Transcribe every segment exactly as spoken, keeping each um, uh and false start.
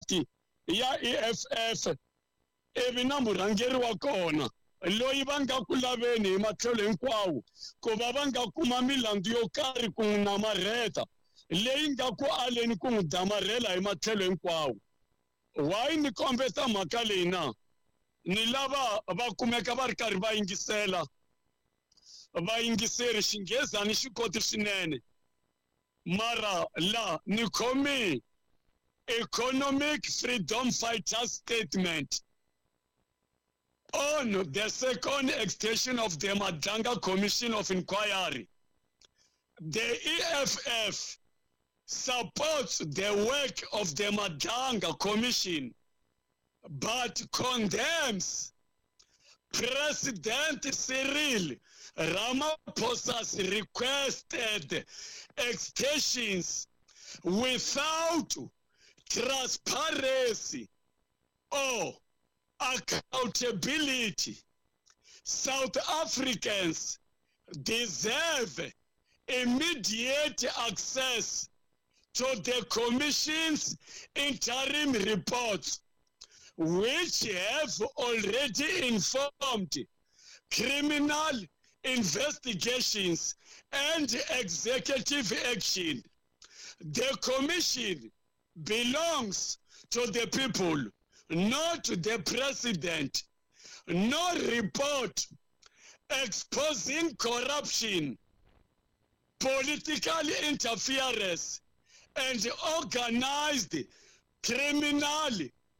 komiti ya E F F evi na murhangeri wa kona loyi va nga ku laveni hi matlhelo hinkwawo ku va va nga kuma milandzu yo karhi ku n'wi namarheta leyi nga ku aleni ku n'wi damarhela hi matlhelo hinkwawo. Why ni kombeta mhaka leyi na ni lava va kumeka va ri karhi va yingisela vayingiseri xinghezani xi koti swinene mara la ni khomi Economic Freedom Fighters statement on the second extension of the Madanga Commission of Inquiry. The E F F supports the work of the Madanga Commission but condemns President Cyril Ramaphosa's requested extensions without transparency or accountability. South Africans deserve immediate access to the Commission's interim reports, which have already informed criminal investigations and executive action. The Commission belongs to the people, not to the president. No report exposing corruption, political interference, and organized criminal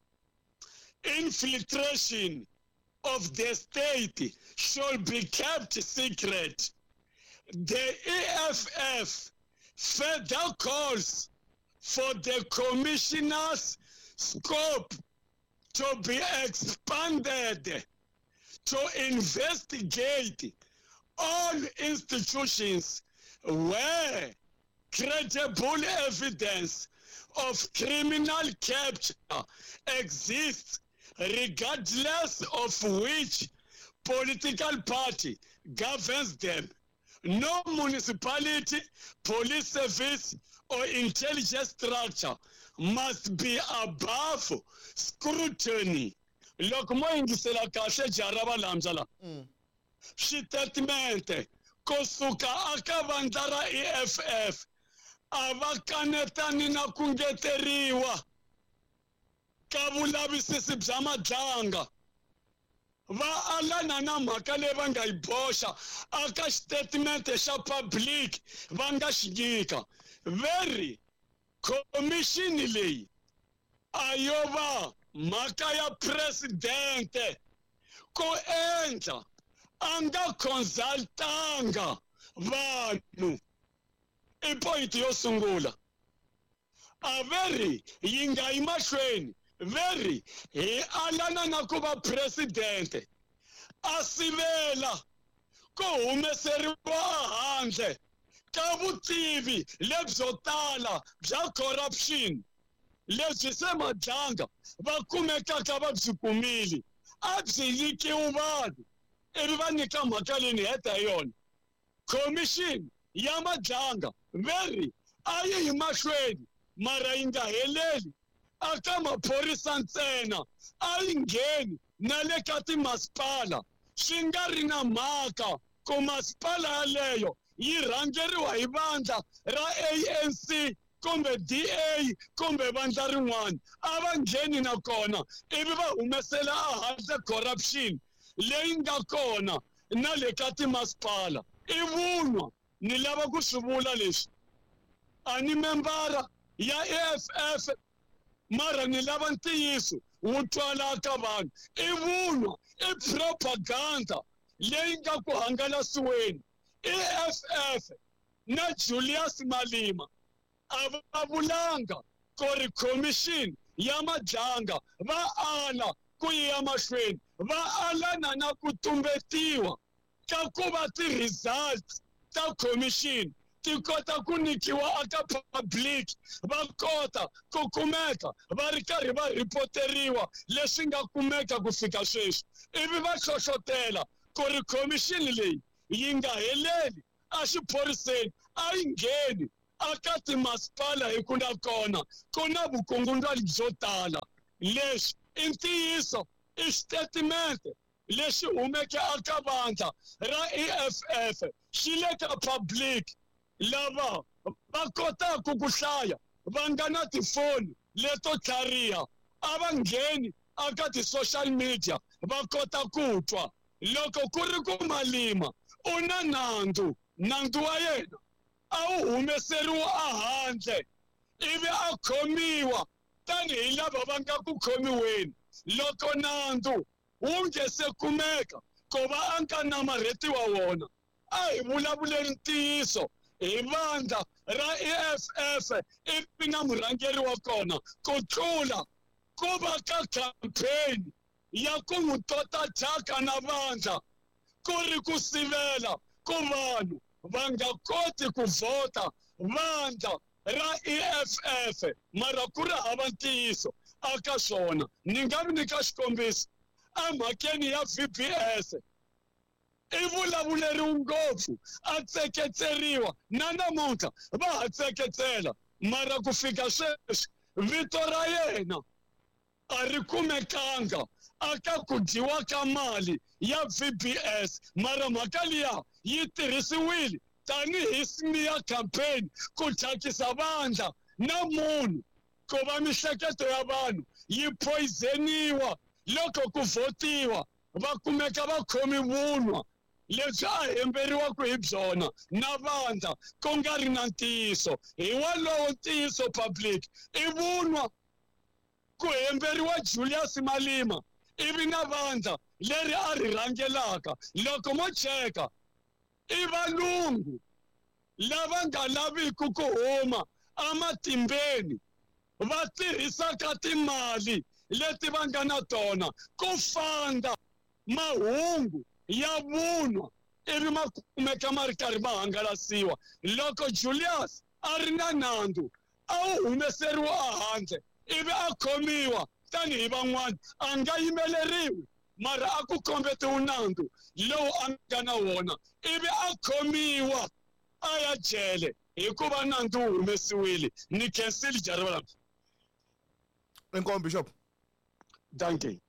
infiltration of the state should be kept secret. The E F F further calls for the commissioner's scope to be expanded to investigate all institutions where credible evidence of criminal capture exists, regardless of which political party governs them. No municipality, police service, or intelligence structure must be above scrutiny. Loko mo ingisela kahle jaraba lamjala. Statement kusuka aka vandla ra E F F ava kanetani na ku ngeteriwa ka vulavisisi bya madlanga. Va alana na mhaka leyi va nga yi boxa aka statement xa public va nga xi nyika. Very commission leyi a yo va mhaka ya presidente ko endla a nga consultanga vanhu. I point yo sungula a very yi nga yi mahlweni very hi alana na ku va presidente a sivela ku humeseriwa handle ka vutivi lebyo tala bya corruption lebyi se madlanga va kumekaka va byi kumile a byi nyikiwa vanhu ivi va nyika mhaka leyi ni heta hi yona. Commission ya madlanga very a yi hi mahlweni mara yi nga heleli aka maphorisa ntsena a yi ngheni na le ka timasipala. Swi nga ri na mhaka ku masipala yaleyo yi rhangeriwa hi vandla ra A N C kumbe D A kumbe vandla rin'wana a va ngheni na kona ivi va humesela a handle corruption leyi nga kona na le ka timasipala. I vunwa ni lava ku swi vula leswi a ni membara ya E F F mara ni lava ntiyiso wu twala ka vanhu. I vunwa i propaganda leyi nga ku hangalasiweni. E F F na Julius Malema a va vulanga ku ri commission ya madlanga va ala ku ya mahlweni va alana na ku tumbetiwa ka ku va ti-results ta commission ti kota ku nikiwa aka public va kota ku kumeka va ri karhi va ripoteriwa leswi nga kumeka ku fika sweswi ivi va hlohlotela ku ri commission leyi yi nga heleli a xiphoriseni a yi ngheni akati masipala hi ku na kona ku na vukungundwani byo tala leswi i ntiyiso i xitatimende lexi humeke aka vandla ra E F F xi le ka public lava va kotaka ku hlaya va nga na tifoni leto tlhariha a va ngheni aka ti-social media va kota ku twa loko ku ri ku Malema u na nandzu nandzu wa yena a wu humeseriwa ehandle ivi a khomiwa tanihi lava va nga ku khomiweni loko nandzu wu nge se kumeka ko va a nga namarhetiwa wona a hi vulavuleni ntiyiso hi vandla ra E F F ivi na murhangeri wa kona ku tlula ku va ka campaign ya ku n'wi tota thyaka na vandla ku ri ku sivela ku vanhu va nga koti ku vhota vandla ra E F F mara ku ri hava ntiyiso aka swona ni nga vi nyika xikombiso emhakeni ya V B S i vulavuleriwa ngopfu a tseketeriwa na namuntlha va ha tseketsela mara ku fika sweswi vito ra yena a ri kumekanga aka ku dyiwa ka mali ya V B S mara mhaka liya yi tirhisiwile tanihi smear campaign ku thyakisa vandla na munhu ku va mihleketo ya vanhu yi poisoniwa loko ku votiwa va kumeka va khomi vunwa lebyi a hemberiwaku hi byona na vandla ku nga ri na ntiyiso hi walowo ntiyiso public i vunwa ku hemberiwa Julius Malema ivi na vandla leri a ri rhangelaka loko mo cheka i valungu lava nga laviku ku huma amatimbeni va tirhisaka timali leti va nga na tona ku fanda mahungu ya vunwa ivi ma kumeka ma ri karhi ma hangalasiwa loko Julius a ri na nandzu a wu humeseriwa ehandle ivi a khomiwa tanihi van'wana a nga yimeleriwi mara a ku kombetiwa nandzu lowu a nga na wona ivi a khomiwa a ya jele hikuva nandzu wu humesiwile ni khensile Jaribalams. Inkomo Bishop. Thank you.